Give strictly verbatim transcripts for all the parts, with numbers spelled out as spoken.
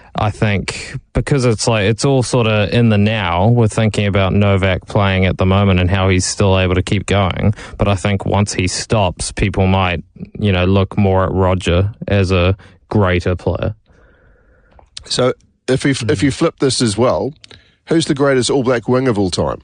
I think because it's like it's all sort of in the now. We're thinking about Novak playing at the moment and how he's still able to keep going. But I think once he stops, people might, you know, look more at Roger as a greater player. So if we, mm. if you flip this as well, who's the greatest All Black wing of all time?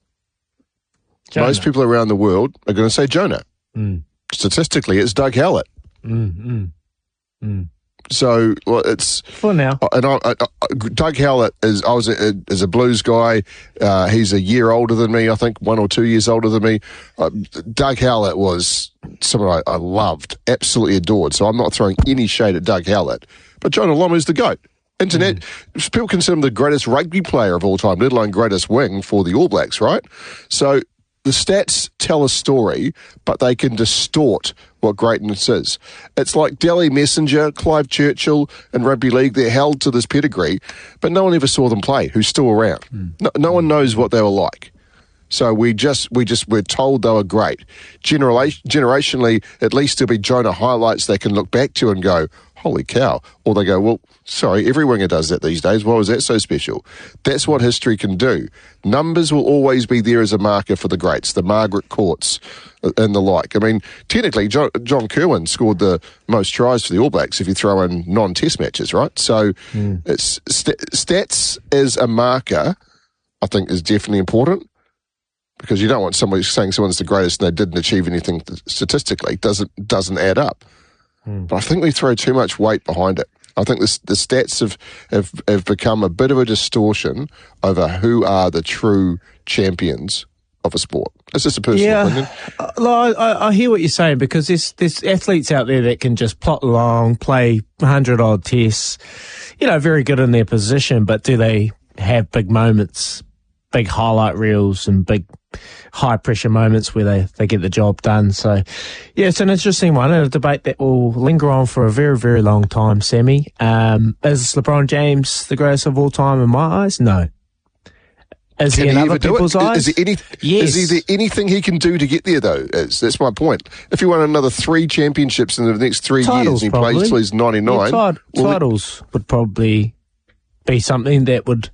Jonah. Most people around the world are going to say Jonah. Mm. Statistically, it's Doug Howlett. Mm, mm, mm. So well, it's for now. And I, I, I, Doug Howlett is. I was a, is a Blues guy. Uh, he's a year older than me. I think one or two years older than me. Uh, Doug Howlett was someone I, I loved, absolutely adored. So I'm not throwing any shade at Doug Howlett, but Jonah Lomu's the GOAT. Internet mm. people consider him the greatest rugby player of all time, let alone greatest wing for the All Blacks, right? So the stats tell a story, but they can distort what greatness is. It's like Delhi Messenger, Clive Churchill, and rugby league. They're held to this pedigree, but no one ever saw them play who's still around. Mm. No, no one knows what they were like. So we just, we just, we're told they were great. Generation, generationally, at least there'll be Jonah highlights they can look back to and go, holy cow. Or they go, well, sorry, every winger does that these days. Why was that so special? That's what history can do. Numbers will always be there as a marker for the greats, the Margaret Courts and the like. I mean, technically, John, John Kirwan scored the most tries for the All Blacks if you throw in non-test matches, right? So mm. it's, st- stats as a marker, I think, is definitely important. Because you don't want somebody saying someone's the greatest and they didn't achieve anything statistically. Doesn't doesn't add up. Mm. But I think we throw too much weight behind it. I think the, the stats have, have, have become a bit of a distortion over who are the true champions of a sport. It's just a personal yeah. opinion. Uh, I, I hear what you're saying because there's, there's athletes out there that can just plot along, play one hundred odd tests, you know, very good in their position, but do they have big moments, big highlight reels and big high pressure moments where they, they get the job done? So, yeah, it's an interesting one and a debate that will linger on for a very, very long time, Sammy. Um, is LeBron James the greatest of all time in my eyes? No. Is can he in he other people's is, eyes? Is, there any, yes. is there anything he can do to get there, though? Is, that's my point. If he won another three championships in the next three titles, years and he probably. plays till he's ninety-nine... Yeah, tid- well, titles would probably be something that would...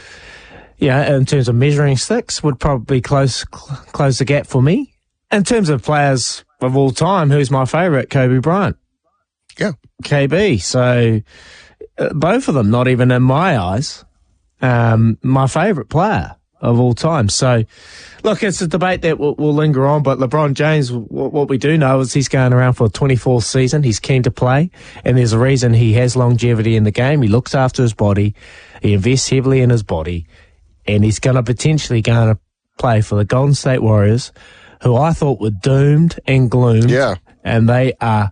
Yeah, in terms of measuring sticks, would probably close cl- close the gap for me. In terms of players of all time, who's my favourite? Kobe Bryant. Yeah. K B. So uh, both of them, not even in my eyes, um, my favourite player of all time. So, look, it's a debate that will, will linger on, but LeBron James, w- what we do know is he's going around for a twenty-fourth season. He's keen to play, and there's a reason he has longevity in the game. He looks after his body. He invests heavily in his body. And he's going to potentially going to play for the Golden State Warriors, who I thought were doomed and gloomed. Yeah. And they are,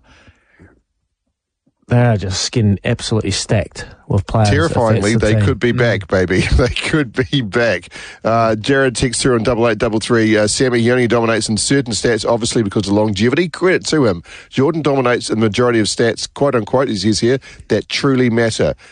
they are just getting absolutely stacked with players. Terrifyingly, the they team. could be back, baby. They could be back. Uh, Jared texts through on double eight double three. Uh, Sammy, he only dominates in certain stats, obviously because of longevity. Credit to him. Jordan dominates in the majority of stats, quote unquote, as he is here, that truly matter.